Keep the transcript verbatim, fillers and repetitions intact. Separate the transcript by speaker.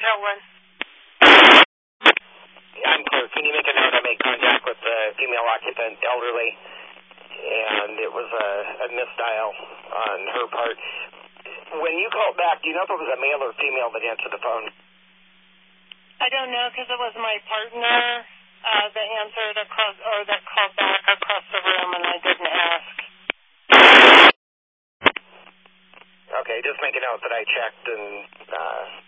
Speaker 1: Motel one.
Speaker 2: I'm clear. Can you make a note? I made contact with the female occupant, elderly, and it was a, a misdial on her part. When you called back, do you know if it was a male or female that answered the phone?
Speaker 1: I don't know because it was my partner uh, that answered across, or that called back across the room, and I didn't ask.
Speaker 2: Okay, just make a note that I checked and... Uh,